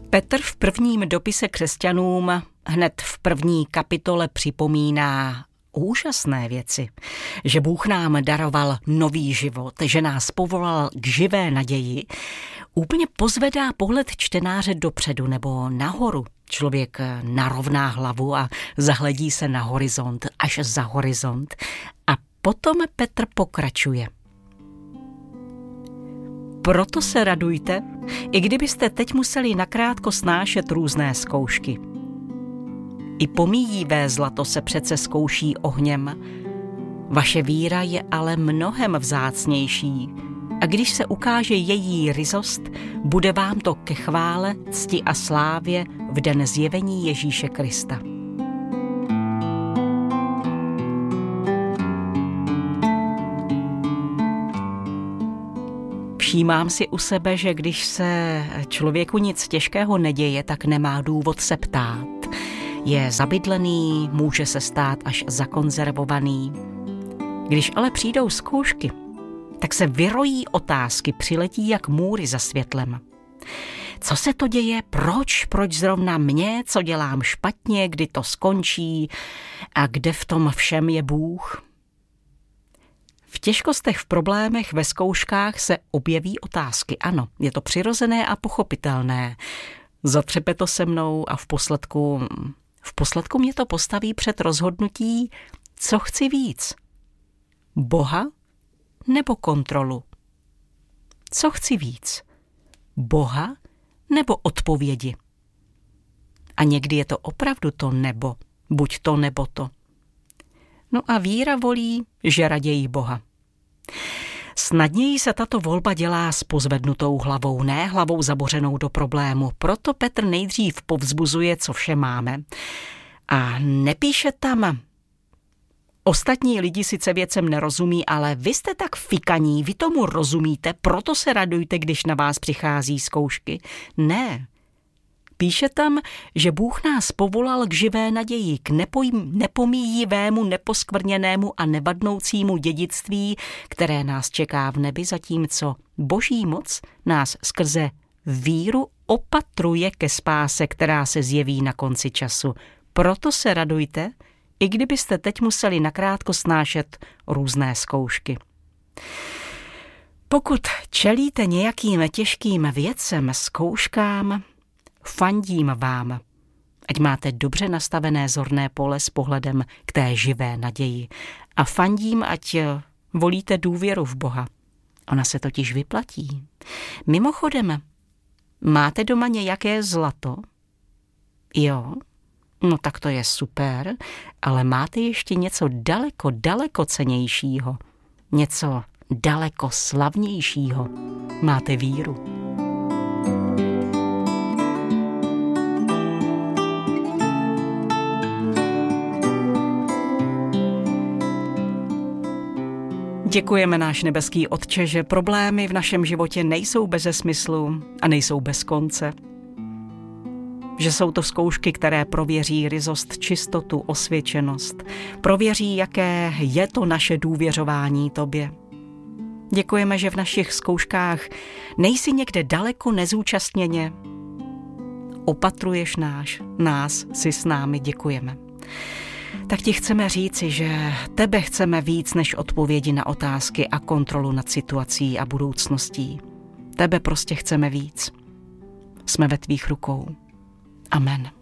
Petr v prvním dopise křesťanům hned v první kapitole připomíná úžasné věci, že Bůh nám daroval nový život, že nás povolal k živé naději, úplně pozvedá pohled čtenáře dopředu nebo nahoru. Člověk narovná hlavu a zahledí se na horizont, až za horizont. A potom Petr pokračuje. Proto se radujte, i kdybyste teď museli nakrátko snášet různé zkoušky. I pomíjivé zlato se přece zkouší ohněm. Vaše víra je ale mnohem vzácnější a když se ukáže její ryzost, bude vám to ke chvále, cti a slávě v den zjevení Ježíše Krista. Všímám si u sebe, že když se člověku nic těžkého neděje, tak nemá důvod se ptát. Je zabydlený, může se stát až zakonzervovaný. Když ale přijdou zkoušky, tak se vyrojí otázky, přiletí jak můry za světlem. Co se to děje? Proč zrovna mě? Co dělám špatně? Kdy to skončí? A kde v tom všem je Bůh? V těžkostech, v problémech, ve zkouškách se objeví otázky. Ano, je to přirozené a pochopitelné. Zatřepe to se mnou a v posledku mě to postaví před rozhodnutí, co chci víc. Boha nebo kontrolu? Co chci víc? Boha nebo odpovědi? A někdy je to opravdu to nebo, buď to nebo to. No a víra volí, že raději Boha. Snadněji se tato volba dělá s pozvednutou hlavou, ne hlavou zabořenou do problému. Proto Petr nejdřív povzbuzuje, co vše máme. A nepíše tam, ostatní lidi sice věcem nerozumí, ale vy jste tak fikaní, vy tomu rozumíte, proto se radujte, když na vás přichází zkoušky. Ne. Píše tam, že Bůh nás povolal k živé naději, k nepomíjivému, neposkvrněnému a nevadnoucímu dědictví, které nás čeká v nebi, zatímco Boží moc nás skrze víru opatruje ke spáse, která se zjeví na konci času. Proto se radujte, i kdybyste teď museli nakrátko snášet různé zkoušky. Pokud čelíte nějakým těžkým věcem, zkouškám, fandím vám, ať máte dobře nastavené zorné pole s pohledem k té živé naději. A fandím, ať volíte důvěru v Boha. Ona se totiž vyplatí. Mimochodem, máte doma nějaké zlato? Jo, no tak to je super, ale máte ještě něco daleko cennějšího. Něco daleko slavnějšího. Máte víru. Děkujeme, náš nebeský Otče, že problémy v našem životě nejsou beze smyslu a nejsou bez konce. Že jsou to zkoušky, které prověří ryzost, čistotu, osvědčenost. Prověří, jaké je to naše důvěřování tobě. Děkujeme, že v našich zkouškách nejsi někde daleko nezúčastněně. Opatruješ nás si s námi, děkujeme. Tak ti chceme říci, že tebe chceme víc než odpovědi na otázky a kontrolu nad situací a budoucností. Tebe prostě chceme víc. Jsme ve tvých rukou. Amen.